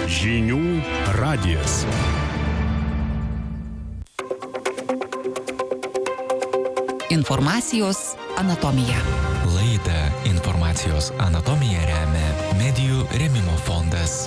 Žinių radijas. Informacijos anatomija. Laidą Informacijos anatomija remia Medijų rėmimo fondas.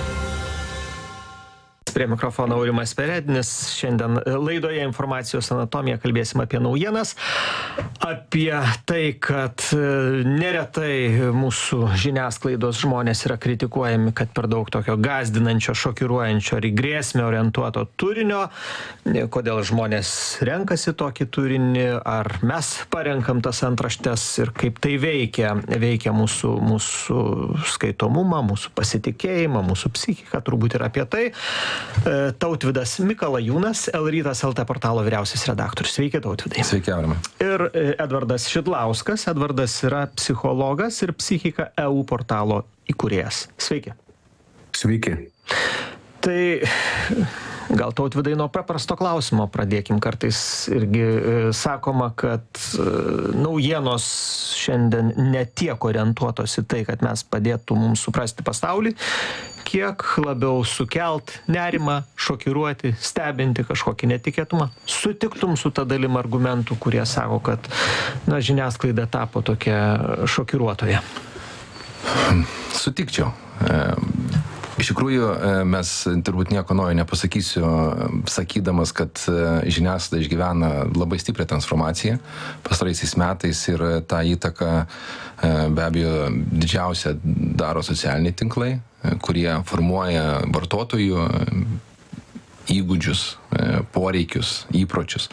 Prie mikrofono Aurimas Peredinis. Šiandien laidoje Informacijos anatomija kalbėsim apie naujienas, apie tai, kad neretai mūsų žiniasklaidos žmonės yra kritikuojami, kad per daug tokio gąsdinančio, šokiruojančio ir į grėsmę orientuoto turinio. Kodėl žmonės renkasi tokį turinį, ar mes parenkam tas antraštes ir kaip tai veikia mūsų skaitomumą, mūsų pasitikėjimą, mūsų psichiką, turbūt ir apie tai. Tautvydas Mikalajūnas, L-rytas LT portalo vyriausias redaktorius. Sveiki, Tautvidai. Sveiki, Aurimai. Ir Edvardas Šidlauskas. Edvardas yra psichologas ir Psichika EU portalo įkūrėjas. Sveiki. Sveiki. Tai gal, Tautvidai, nuo paprasto klausimo pradėkim. Kartais irgi sakoma, kad naujienos šiandien ne tiek orientuotos į tai, kad mes padėtų mums suprasti pasaulį, kiek labiau sukelt nerimą, šokiruoti, stebinti kažkokį netikėtumą. Sutiktum su ta dalim argumentų, kurie sako, kad žiniasklaida tapo tokia šokiruotoja? Sutikčiau. Iš tikrųjų, mes turbūt nieko naujo nepasakysiu, sakydamas, kad žiniasklaida išgyvena labai stiprią transformaciją pastaraisiais metais ir tą įtaką be abejo didžiausia daro socialiniai tinklai, kurie formuoja vartotojų įgūdžius, poreikius, įpročius.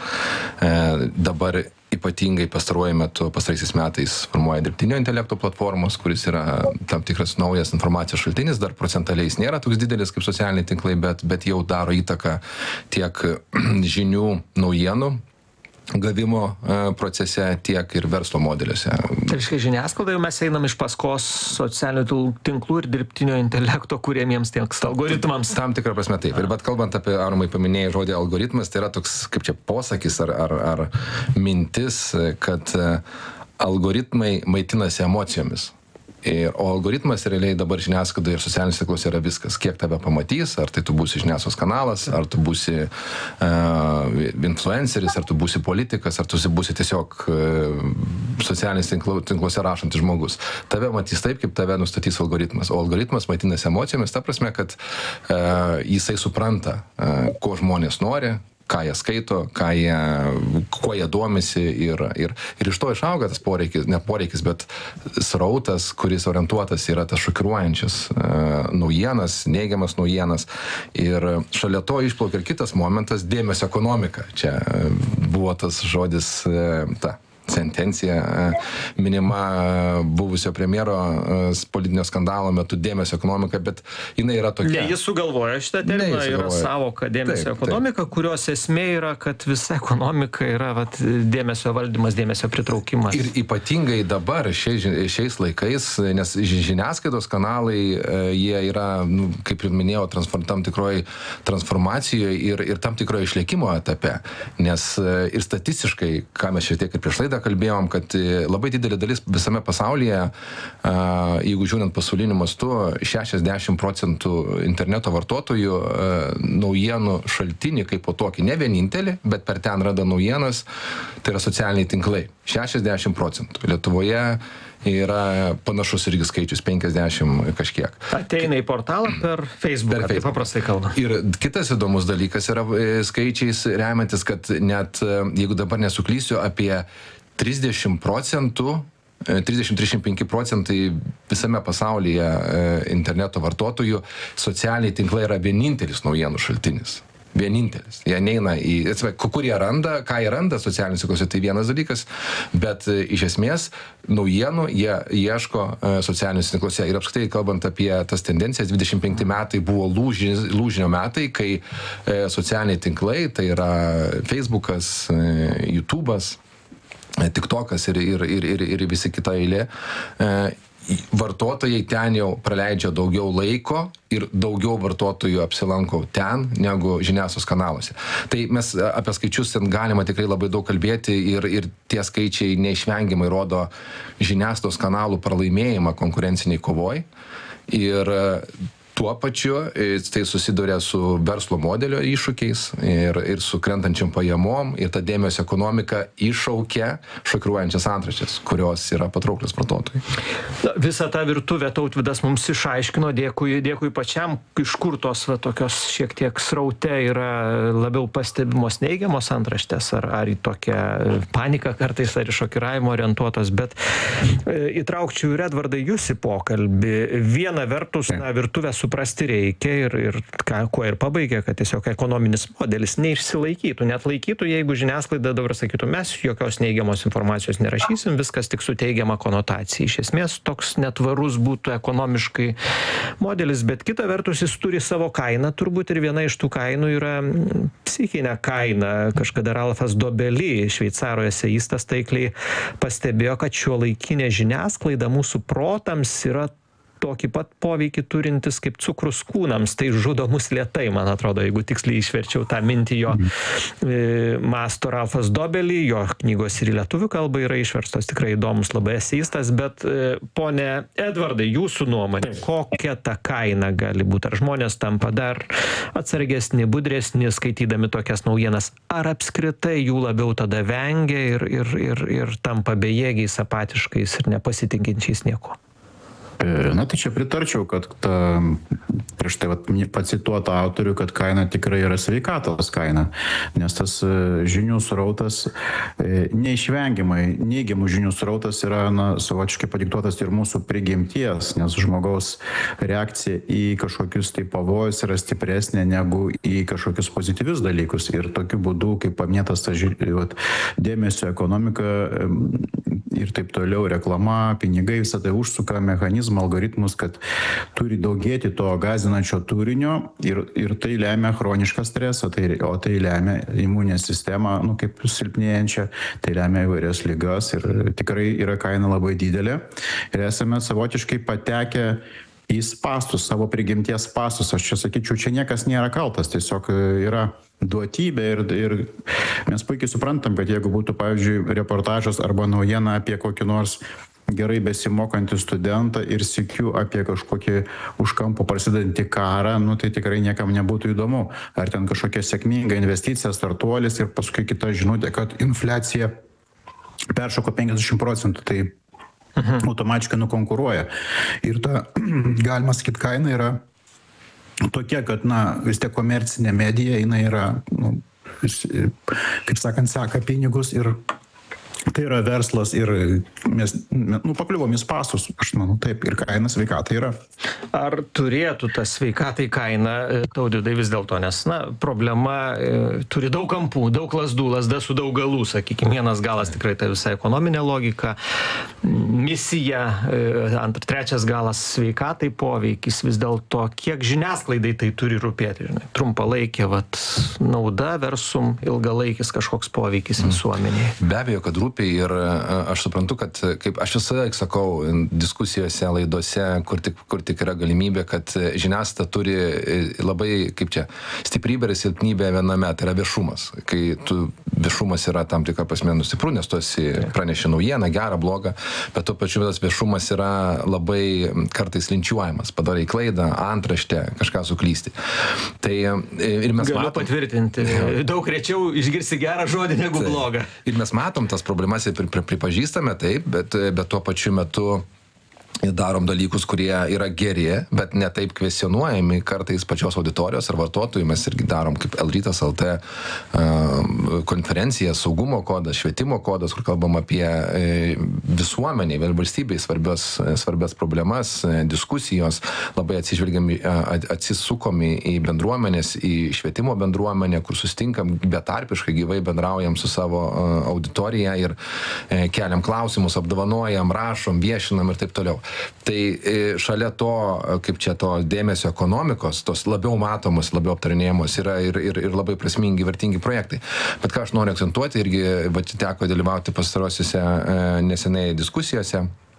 Dabar ypatingai pastaruoju metu, pastaraisiais metais formuoja dirbtinio intelekto platformos, kuris yra tam tikras naujas informacijos šaltinis, dar procentaliais nėra toks didelis kaip socialiniai tinklai, bet jau daro įtaką tiek žinių naujienų gavimo procese, tiek ir verslo modeliuose. Tai reiškia, žiniasklaidai mes einam iš paskos socialinių tinklų ir dirbtinio intelekto kūrėmiems tiek algoritmams. Tam tikrą prasme taip. Ir bet kalbant apie, Aurimai paminėjai žodį algoritmas, tai yra toks, kaip čia posakis ar mintis, kad algoritmai maitinasi emocijomis. O algoritmas realiai dabar žiniasklaidoje ir socialiniuose tinkluose yra viskas. Kiek tave pamatys, ar tai tu būsi žiniasklaidos kanalas, ar tu būsi influenceris, ar tu būsi politikas, ar tu būsi tiesiog socialiniuose tinkluose rašantis žmogus. Tave matys taip, kaip tave nustatys algoritmas. O algoritmas maitinasi emocijomis, ta prasme, kad jisai supranta, ko žmonės nori, ką jie skaito, kuo jie domisi ir iš to išauga tas poreikis, ne poreikis, bet srautas, kuris orientuotas yra tas šokiruojančias naujienas, neigiamas naujienas. Ir šalia to išplaukia ir kitas momentas - dėmesio ekonomika. Čia buvo tas žodis, ta sentencija minima buvusio premjero politinio skandalo metu dėmesio ekonomika, bet jinai yra tokia. Ne, jis sugalvoja šitą terminą, yra savoka dėmesio ekonomika, kurios esmė yra, kad visa ekonomika yra dėmesio valdymas, dėmesio pritraukimas. Ir ypatingai dabar, šiais laikais, nes žiniasklaidos kanalai, jie yra, kaip ir minėjau, tam tikroje transformacijoje ir tam tikroje išliekimo etape. Nes ir statistiškai, ką mes šiek tiek ir prieš laidą kalbėjom, kad labai didelė dalis visame pasaulyje, jeigu žiūrint pasauliniu mastu, 60% interneto vartotojų naujienų šaltinį kaip po tokį, ne vienintelį, bet per ten rada naujienas, tai yra socialiniai tinklai. 60%. Lietuvoje yra panašus irgi skaičius, 50 kažkiek. Ateina į portalą per Facebooką, taip paprastai kalbant. Ir kitas įdomus dalykas yra skaičiais remiantis, kad net, jeigu dabar nesuklysiu, apie 30-35 procentai visame pasaulyje interneto vartotojų socialiniai tinklai yra vienintelis naujienų šaltinis. Vienintelis. Jie neina kur jie randa, ką jie randa socialiniuose tinkluose, tai vienas dalykas, bet iš esmės naujienų jie ieško socialiniuose tinkluose. Ir apskritai, kalbant apie tas tendencijas, 25 metai buvo lūžinio metai, kai socialiniai tinklai, tai yra Facebookas, YouTube'as, TikTokas ir visi kita eilė, vartotojai ten jau praleidžia daugiau laiko ir daugiau vartotojų apsilanko ten negu žiniasklaidos kanaluose. Tai mes apie skaičius ten galima tikrai labai daug kalbėti ir tie skaičiai neišvengiamai rodo žiniasklaidos kanalų pralaimėjimą konkurenciniai kovoj. Ir Tuo pačiu tai susiduria su verslo modelio iššūkiais ir su krentančiam pajamom, ir ta dėmesio ekonomika iššaukia šokiruojančias antraštės, kurios yra patrauklios vartotojui. Visą tą virtuvę Tautvydas mums išaiškino, dėkui pačiam, iš kur tos tokios šiek tiek sraute yra labiau pastebimos neigiamos antraštės, ar į tokią paniką kartais, ar į šokiravimą orientuotos, bet įtraukčiau ir Edvardai jūs į pokalbį. Viena vertus, virtuvę suprasti reikia ir kuo ir pabaigė, kad tiesiog ekonominis modelis neišsilaikytų, net laikytų, jeigu žiniasklaida dabar sakytų, mes jokios neigiamos informacijos nerašysim, viskas tik su teigiama konotacija. Iš esmės toks netvarus būtų ekonomiškai modelis, bet kita vertus jis turi savo kainą, turbūt ir viena iš tų kainų yra psichinė kaina. Kažkada Ralfas Dobely, Šveicaro eseistas, taikliai pastebėjo, kad šiuolaikinė žiniasklaida mūsų protams yra tokį pat poveikį turintis kaip cukrus kūnams, tai žudo mus lėtai, man atrodo, jeigu tiksliai išverčiau tą mintį jo masto Ralfas Dobely, jo knygos ir į lietuvių kalbą yra išverstos, tikrai įdomus labai eseistas, bet pone Edvardai, jūsų nuomonė, kokia ta kaina gali būti? Ar žmonės tampa dar atsargesni, budresni, skaitydami tokias naujienas, ar apskritai jų labiau tada vengia ir tampa bejėgiais, apatiškais ir nepasitikinčiais nieko? Na, tai čia pritarčiau, kad prieš tai pacituotą autorių, kad kaina tikrai yra sveikatos kaina, nes tas žinių srautas neišvengiamai, neigiamų žinių srautas yra savotiškai padiktuotas ir mūsų prigimties, nes žmogaus reakcija į kažkokius tai pavojus yra stipresnė negu į kažkokius pozityvius dalykus. Ir tokiu būdu, kaip paminėtas dėmesio ekonomika ir taip toliau, reklama, pinigai, visą tai užsuka mechanizmą, algoritmus, kad turi daugėti to gąsdinančio turinio ir tai lemia chronišką stresą, o tai lemia imuninę sistemą, kaip silpnėjančią, tai lemia įvairias ligas ir tikrai yra kaina labai didelė ir esame savotiškai patekę į spąstus, savo prigimties spąstus. Aš čia sakyčiau, čia niekas nėra kaltas, tiesiog yra duotybė ir mes puikiai suprantam, kad jeigu būtų, pavyzdžiui, reportažas arba naujiena apie kokį nors gerai besimokantį studentą ir sykiu apie kažkokį už kampo prasidedantį karą, tai tikrai niekam nebūtų įdomu. Ar ten kažkokia sėkminga investicija, startuolis ir paskui kita žinutė, kad infliacija peršoko 50%, tai automatiškai nukonkuruoja. Ir ta, galima sakyti, kaina yra tokia, kad, vis tiek komercinė medija, jinai yra, kaip sakant, seka pinigus ir tai yra verslas ir mes pakliuvom į spąstus, aš manau, taip, ir kaina sveikatai yra. Ar turėtų ta sveikatai kaina, Tautvydai, vis dėlto, nes, problema turi daug kampų, daug lazdų, lazda su daug galų, sakykime, vienas galas tikrai ta visa ekonominė logika, misija, trečias galas sveikatai poveikis, vis dėlto, kiek žiniasklaidai tai turi rūpėti, trumpalaikė nauda versum ilgalaikis kažkoks poveikis visuomenėje. Be abejo, kad rūpi ir aš suprantu, kad, kaip aš visada sakau, diskusijose, laidose, kur tik yra galimybė, kad žiniasklaida turi labai, stiprybė ir silpnybė viename, tai yra viešumas. Kai viešumas yra tam tikra prasme stipru, nes tu esi praneši naujieną, gerą, blogą, bet tuo pačiu tas viešumas yra labai kartais linčiuojamas, padarai klaidą, antraštę, kažką suklysti. Tai ir mes galiu patvirtinti, daug rečiau išgirsi gerą žodį negu blogą. Ir mes matom tas problemas ir pripažįstame, taip, bet tuo pačiu metu darom dalykus, kurie yra geri, bet ne taip kvestionuojami kartais pačios auditorijos ar vartotojų. Mes irgi darom kaip L-Rytas LT konferencija, saugumo kodas, švietimo kodas, kur kalbam apie visuomeniai, valstybei svarbias problemas, diskusijos, labai atsisukom į bendruomenės, į švietimo bendruomenę, kur sustinkam betarpiškai, gyvai bendraujam su savo auditorija ir keliam klausimus, apdovanojam, rašom, viešinam ir taip toliau. Tai šalia to, to dėmesio ekonomikos, tos labiau matomos, labiau aptarinėjamos yra ir labai prasmingi, vertingi projektai. Bet ką aš noriu akcentuoti, irgi teko dalyvauti pastarosiuose nesenai diskusijose,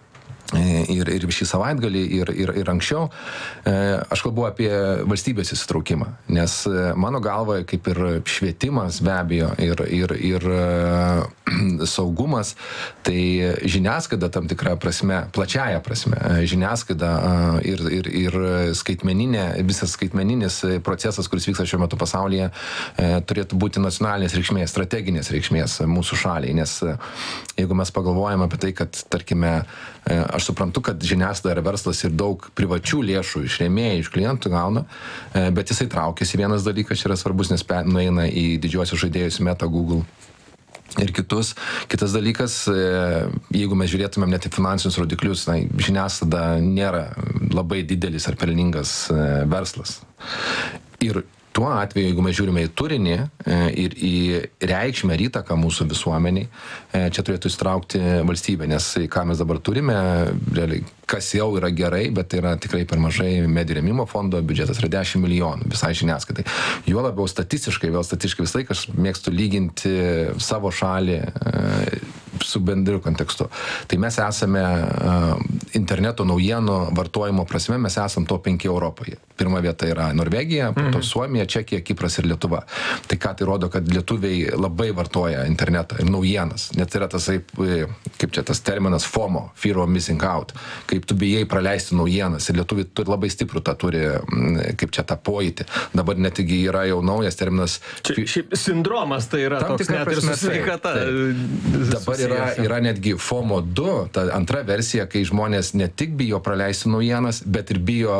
ir šį savaitgalį, ir anksčiau. Aš kalbu apie valstybės įsitraukimą, nes mano galva, kaip ir švietimas be abejo, ir saugumas, tai žiniasklaida tam tikra prasme, plačiaja prasme, žiniasklaida ir visas skaitmeninis procesas, kuris vyksta šiuo metu pasaulyje, turėtų būti nacionalinės reikšmės, strateginės reikšmės mūsų šaliai, nes jeigu mes pagalvojame apie tai, kad, tarkime, aš suprantu, kad žiniasklaida yra verslas ir daug privačių lėšų iš rėmėjų, iš klientų gauna, bet jisai traukiasi. Vienas dalykas čia yra svarbus, nes nueina į didžiuosius žaidėjus Meta, Google ir kitus. Kitas dalykas, jeigu mes žiūrėtumėm net į finansinius rodiklius, žiniasklaida nėra labai didelis ar pelningas verslas. Ir tuo atveju, jeigu mes žiūrime į turinį ir į reikšmę ir įtaką mūsų visuomeniai, čia turėtų įsitraukti valstybė, nes ką mes dabar turime, realiai, kas jau yra gerai, bet tai yra tikrai per mažai medijų rėmimo fondo, biudžetas yra 10 milijonų visai žiniasklaidai. Juo labiau statistiškai visą laiką aš mėgstu lyginti savo šalį su bendriu kontekstu. Tai mes esame interneto naujienų vartojimo prasme, mes esame top 5 Europoje. Pirma vieta yra Norvegija, po to Suomija, Čekija, Kipras ir Lietuva. Tai ką tai rodo, kad lietuviai labai vartoja internetą ir naujienas. Net yra tas, kaip čia tas terminas FOMO, Fear of Missing Out, kaip tu bijai praleisti naujienas. Ir lietuviai turi labai stiprų tą turi, kaip čia tą pojūtį. Dabar netgi yra jau naujas terminas. Šiaip sindromas tai yra toks net ir su sveikata. Dabar yra netgi FOMO 2, ta antra versija, kai žmonės ne tik bijo praleisti naujienas, bet ir bijo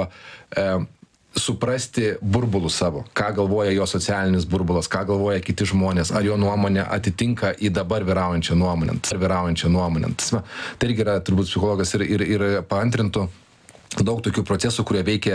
suprasti burbulus savo, ką galvoja jo socialinis burbulas, ką galvoja kiti žmonės, ar jo nuomonė atitinka į dabar vyraujančią nuomonę. Tai irgi yra turbūt psichologas ir paantrintų daug tokių procesų, kurie veikia